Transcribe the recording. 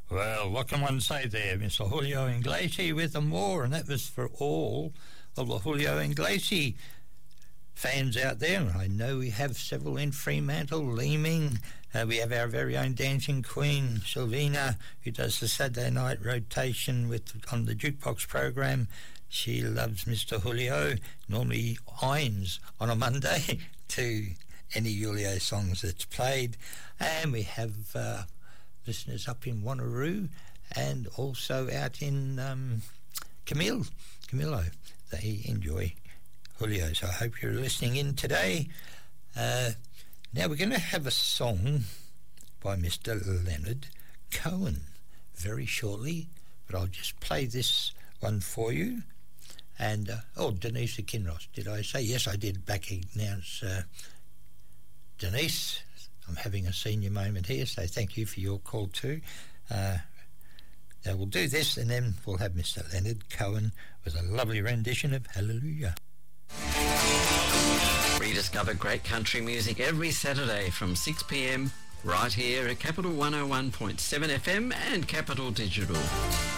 Well, what can one say there? Mr. Julio Iglesias with the more, and that was for all of the Julio Iglesias fans out there. I know we have several in Fremantle, Leeming. We have our very own dancing queen, Sylvina, who does the Saturday night rotation on the jukebox program. She loves Mr. Julio, normally irons on a Monday to any Julio songs that's played. And we have listeners up in Wanneroo and also out in Camilo. They enjoy Julio, so I hope you're listening in today. Now we're going to have a song by Mr. Leonard Cohen very shortly, but I'll just play this one for you. And, Denise Kinross, did I say? Yes, I did back announce Denise. I'm having a senior moment here, so thank you for your call too. Now we'll do this, and then we'll have Mr. Leonard Cohen with a lovely rendition of Hallelujah. Rediscover great country music every Saturday from 6 p.m. right here at Capital 101.7 FM and Capital Digital.